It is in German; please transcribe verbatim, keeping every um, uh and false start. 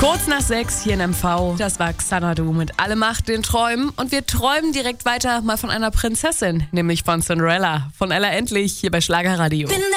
Kurz nach sechs hier in M V, das war Xanadu mit Alle Macht den Träumen. Und wir träumen direkt weiter mal von einer Prinzessin, nämlich von Cinderella. Von Ella Endlich hier bei Schlagerradio.